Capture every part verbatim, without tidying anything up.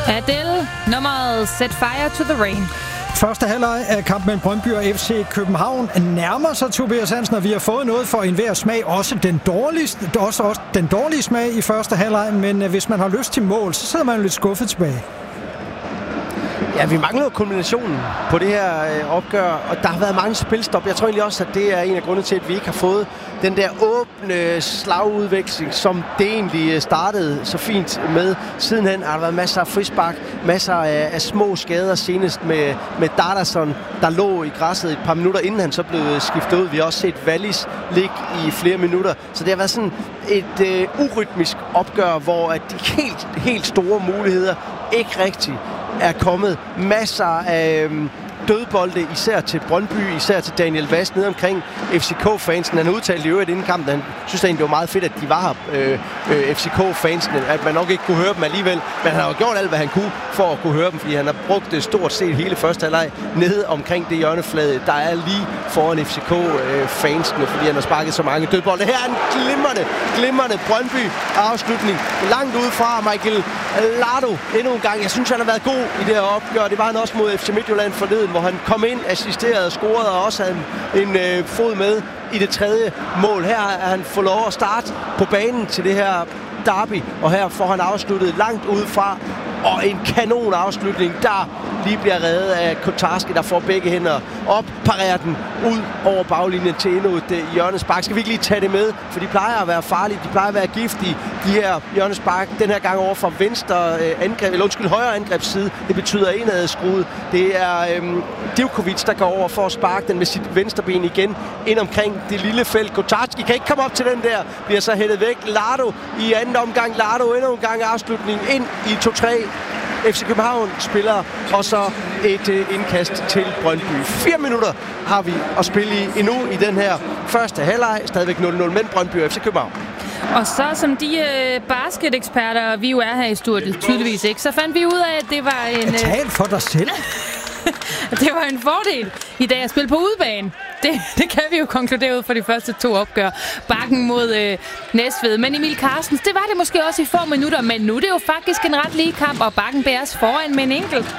Adele, nummeret Set Fire to the Rain. Første halvleg af kampen mellem Brøndby og F C København nærmer sig, Tobias Hansen, og vi har fået noget for enhver smag. Også den dårlige, også, også den dårlige smag i første halvleg, men hvis man har lyst til mål, så sidder man jo lidt skuffet tilbage. Ja, vi mangler jo kombinationen på det her øh, opgør, og der har været mange spilstop. Jeg tror egentlig også, at det er en af grundene til, at vi ikke har fået den der åbne slagudveksling, som det egentlig startede så fint med. Sidenhen har der været masser af frispark, masser af, af små skader, senest med, med Dardason, der lå i græsset et par minutter, inden han så blev skiftet ud. Vi har også set Wallis ligge i flere minutter, så det har været sådan et øh, urytmisk opgør, hvor at de helt, helt store muligheder ikke rigtig er kommet. Masser af øhm, dødbolde, især til Brøndby, især til Daniel Vast nede omkring F C K-fansen. Han udtalte i øvrigt inden kampen, han synes egentlig, det var meget fedt, at de var her, øh, øh, F C K-fansene, at man nok ikke kunne høre dem alligevel, men han har jo gjort alt, hvad han kunne for at kunne høre dem, fordi han har brugt det stort set hele første halvleg nede omkring det hjørneflade, der er lige foran F C K-fansene, fordi han har sparket så mange dødbolde. Her er en glimrende, glimrende Brøndby afslutning, langt ude fra Michael Lardo endnu en gang. Jeg synes, han har været god i det her opgør. Det var han også mod F C Midtjylland forleden, hvor han kom ind, assisterede og scorede, og også havde en, en øh, fod med i det tredje mål. Her er han fået lov at starte på banen til det her derby, og her får han afsluttet langt udefra, og en kanon afslutning, der lige bliver reddet af Kotarski, der får begge hænder op, parerer den ud over baglinjen til endnu et uh, hjørnespark. Skal vi ikke lige tage det med, for de plejer at være farlige, de plejer at være giftige, de her hjørnespark. Den her gang over fra venstre uh, angreb, eller undskyld, højre angrebsside, det betyder indadskruet. Det er um, Divkovic, der går over for at sparke den med sit venstre ben igen ind omkring det lille felt. Kotarski kan ikke komme op til den der, bliver så hættet væk. Lardo i anden omgang, Lardo endnu en gang afslutning ind i to tre. F C København spiller, og så et øh, indkast til Brøndby. Fire minutter har vi at spille i endnu i den her første halvleg. Stadigvæk nul nul, men Brøndby og F C København. Og så som de øh, basket-eksperter, vi jo er her i studiet, tydeligvis ikke, så fandt vi ud af, at det var en... Øh... Tal for dig selv. Det var en fordel i dag at spille på udebane. Det, det kan vi jo konkludere ud for de første to opgør. Bakken mod øh, Næstved. Men Emil Carstens, det var det måske også i få minutter, men nu er det jo faktisk en ret lige kamp, og Bakken bæres foran med en enkelt.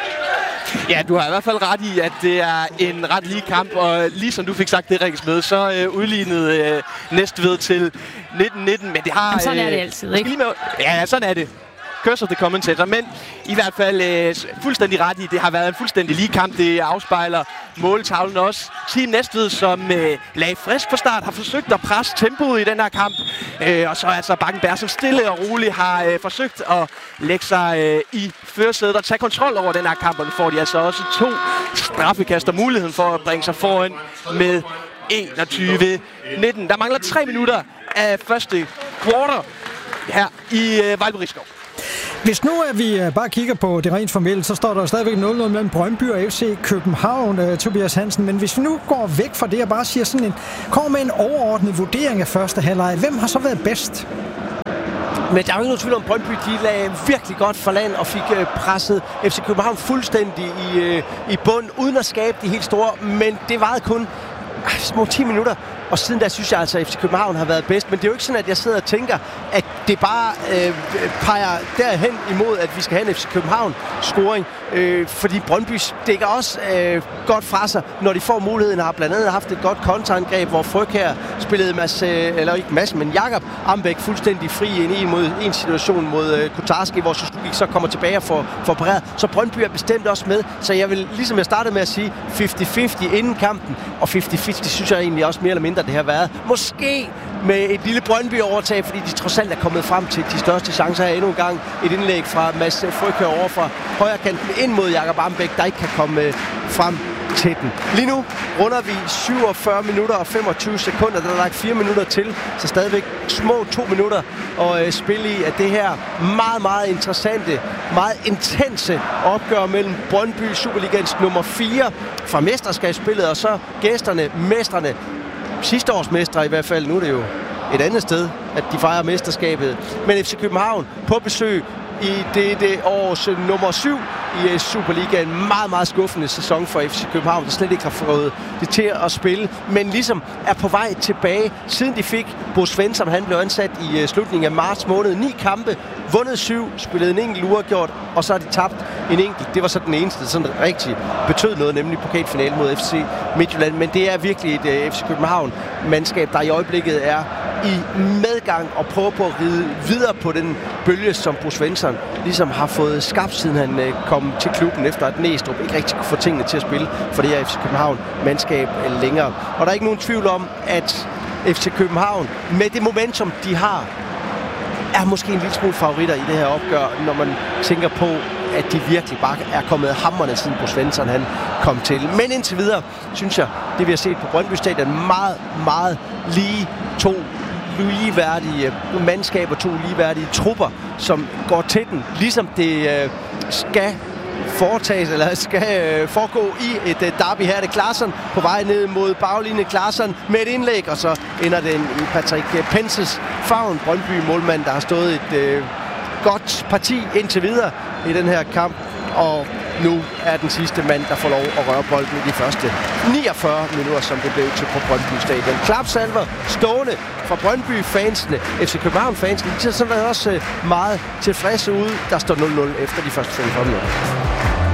Ja, du har i hvert fald ret i, at det er en ret lige kamp, og ligesom du fik sagt det, Rikkes med, så øh, udlignede øh, Næstved til nitten nitten, men det har... Jamen, sådan øh, er det altid, ikke? Med, ja, sådan er det. Curse of the commentator, men i hvert fald øh, fuldstændig ret i, det har været en fuldstændig lige kamp. Det afspejler måltavlen også. Team Næstved, som øh, lagde frisk på start, har forsøgt at presse tempoet i den her kamp. Øh, og så altså Bakkenberg, som stille og roligt har øh, forsøgt at lægge sig øh, i førersædet og tage kontrol over den her kamp. Og nu får de altså også to straffekaster, muligheden for at bringe sig foran med enogtyve nitten. Der mangler tre minutter af første quarter her i øh, Vejlby Risskov. Hvis nu at vi bare kigger på det rent formelle, så står der stadigvæk nul nul mellem Brøndby og F C København, uh, Tobias Hansen. Men hvis vi nu går væk fra det og bare siger sådan en, kommer med en overordnet vurdering af første halvleg, hvem har så været bedst? Men der er jo ikke nogen tvivl om, Brøndby de lagde virkelig godt for land og fik øh, presset F C København fuldstændig i, øh, i bund, uden at skabe de helt store. Men det varede kun øh, små ti minutter. Og siden da synes jeg altså, at F C København har været bedst. Men det er jo ikke sådan, at jeg sidder og tænker, at det bare øh, peger derhen imod, at vi skal have en F C København-scoring. Øh, fordi Brøndby stikker også øh, godt fra sig, når de får muligheden. Har blandt andet haft et godt kontraangreb, hvor Fryg her spillede Mads, øh, eller ikke Mads, men Jakob Ambæk fuldstændig fri ind i mod en situation mod øh, Kotarski, hvor Suzuki så kommer tilbage og får, får pareret. Så Brøndby er bestemt også med. Så jeg vil, ligesom jeg startede med at sige, halvtreds halvtreds inden kampen. Og halvtreds halvtreds synes jeg egentlig også mere eller mindre, det har været. Måske med et lille Brøndby-overtag, fordi de trods alt er kommet frem til de største chancer her endnu en gang. Et indlæg fra Mads Frøkær over fra højre kanten ind mod Jakob Ambæk, der ikke kan komme frem til den. Lige nu runder vi syvogfyrre minutter og femogtyve sekunder. Der er lagt fire minutter til, så stadigvæk små to minutter at øh, spille i, at det her meget, meget interessante, meget intense opgør mellem Brøndby, Superligans nummer fire fra mesterskabsspillet, og så gæsterne, mestrene, sidste års mestre i hvert fald. Nu er det jo et andet sted, at de fejrer mesterskabet. Men F C København på besøg i det, det års nummer syv i Superligaen. Meget, meget skuffende sæson for F C København, der slet ikke har fået det til at spille, men ligesom er på vej tilbage, siden de fik Bo Svensson. Han blev ansat i slutningen af marts måned. Ni kampe, vundet syv, spillet en enkelt uafgjort, og så har de tabt en enkelt. Det var så den eneste, der sådan rigtig betød noget, nemlig pokalfinalen mod F C Midtjylland. Men det er virkelig et uh, F C København-mandskab, der i øjeblikket er i medgang og prøver på at ride videre på den bølge, som Bo Svensson ligesom har fået skabt, siden han uh, kom til klubben, efter at Næstrup ikke rigtig kunne få tingene til at spille for det her F C København-mandskab uh, længere. Og der er ikke nogen tvivl om, at F C København, med det momentum, de har, er måske en lille smule favoritter i det her opgør, når man tænker på, at de virkelig bare er kommet hammerne, siden Bo Svensson han kom til. Men indtil videre, synes jeg, det vi har set på Brøndby Stadion, meget, meget lige to ligeværdige mandskaber, to ligeværdige trupper, som går til den, ligesom det øh, skal foretages, eller skal øh, foregå i et øh, derby. Her er det Klaarsson på vej ned mod baglinjen. Klaarsson med et indlæg, og så ender den i Patrick Penses favn. Brøndby målmand, der har stået et øh, godt parti indtil videre i den her kamp, og nu er den sidste mand, der får lov at røre bolden i de første niogfyrre minutter, som det blev til på Brøndby Stadion. Klapsalver stående fra Brøndby-fansene. F C København-fansene, de ser sådan også meget tilfredse ud. Der står nul nul efter de første femogfyrre minutter.